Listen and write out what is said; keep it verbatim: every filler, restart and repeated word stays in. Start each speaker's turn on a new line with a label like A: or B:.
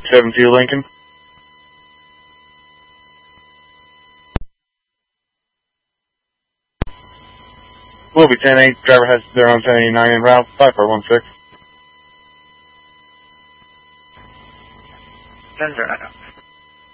A: seven two Lincoln. Will be ten eight. Driver has their own ten eighty-nine en route. five four one six.
B: ten zero nine.